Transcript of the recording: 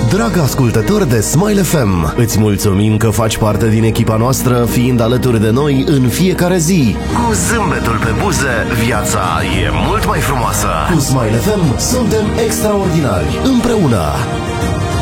Drag ascultător de Smile FM, îți mulțumim că faci parte din echipa noastră, fiind alături de noi în fiecare zi. Cu zâmbetul pe buze, viața e mult mai frumoasă. Cu Smile FM suntem extraordinari, împreună.